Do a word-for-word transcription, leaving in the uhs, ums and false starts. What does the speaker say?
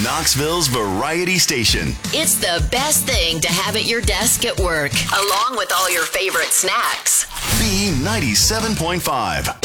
Knoxville's variety station. It's the best thing to have at your desk at work, along with all your favorite snacks. B ninety-seven point five.